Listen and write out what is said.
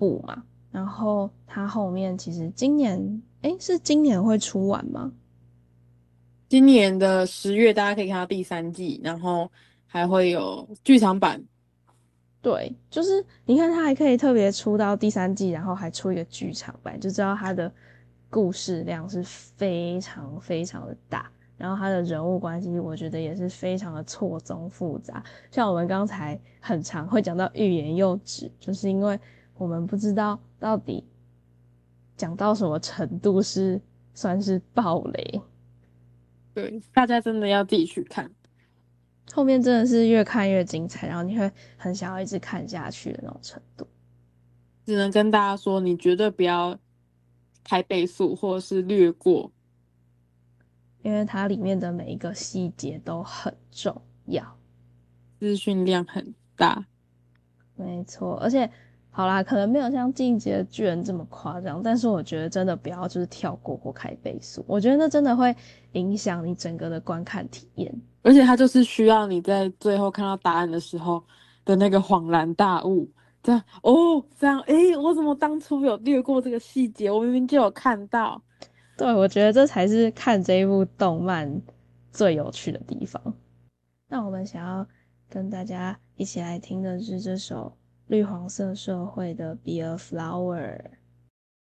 部嘛，然后它后面其实是今年会出完吗？ 今年的10月大家可以看到第3季，然后还会有剧场版。 对，就是你看它还可以特别出到第3季，然后还出一个剧场版，就知道它的故事量是非常非常的大，然后它的人物关系我觉得也是非常的错综复杂。像我们刚才很常会讲到欲言又止，就是因为我们不知道到底讲到什么程度是算是暴雷， 对，大家真的要自己去看。 后面真的是越看越精彩，然后你会很想要一直看下去的那种程度。 只能跟大家说，你绝对不要开倍速或者是略过。 因为它里面的每一个细节都很重要。 资讯量很大。 没错，而且好啦，可能没有像《进击的巨人》这么夸张，但是我觉得真的不要就是跳过或开倍速，我觉得那真的会影响你整个的观看体验。 而且它就是需要你在最后看到答案的时候的那个恍然大悟，这样哦，这样诶，我怎么当初有略过这个细节？我明明就有看到。 对，我觉得这才是看这一部动漫最有趣的地方。那我们想要跟大家一起来听的是这首绿黄色社会的《Be a Flower》。